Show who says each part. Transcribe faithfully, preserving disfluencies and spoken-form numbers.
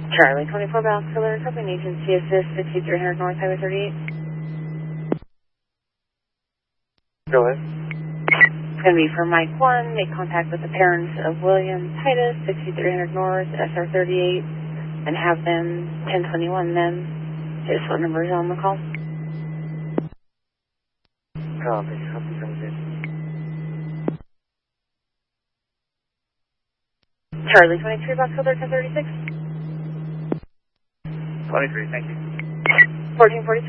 Speaker 1: Charlie twenty-four Binocular, Company Agency Assist sixty-three hundred North Highway thirty-eight.
Speaker 2: Go ahead.
Speaker 1: It's going to be for Mike one. Make contact with the parents of William Titus, sixty-three hundred North, S R thirty-eight, and have them ten twenty-one them. His phone number is on the call.
Speaker 2: Copy. Copy. Copy.
Speaker 1: Charlie twenty-three Binocular, ten thirty-six.
Speaker 2: twenty-three, thank you.
Speaker 1: fourteen forty-six.